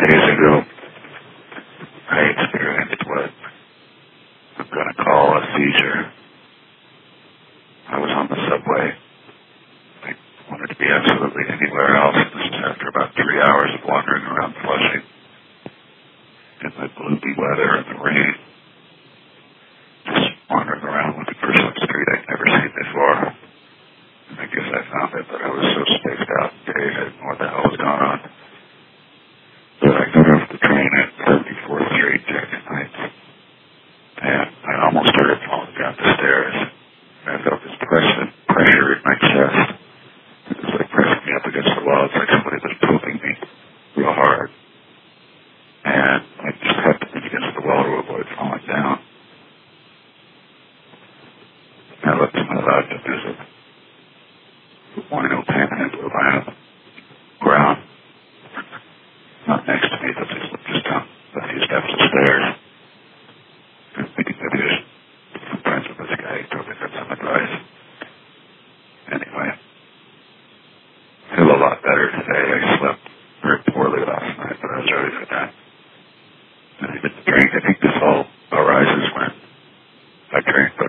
days ago, I experienced what I'm going to call a seizure. I was on the subway. I wanted to be absolutely anywhere else. This was after about 3 hours of wandering around Flushing in the gloomy weather and the rain. Just wandering around looking for some street I'd never seen before. And I guess I found it, but I was so spaced out today, I didn't know what the hell was going on. But I got off the train at 34th Street, Jackson Heights, and I almost started falling down the stairs. I felt this pressure in my chest. It was like pressing me up against the wall. It's like somebody was poking me real hard. And I just had to lean against the wall to avoid falling down. I looked to my left and there's a wino panhandle lying on the ground. Not next to me, but just down a few steps of stairs. I'm thinking maybe there's some friends with this guy. He probably got some advice. Anyway, I feel a lot better today. I slept very poorly last night, but I was ready for that. I didn't drink. I think this all arises when I drink, but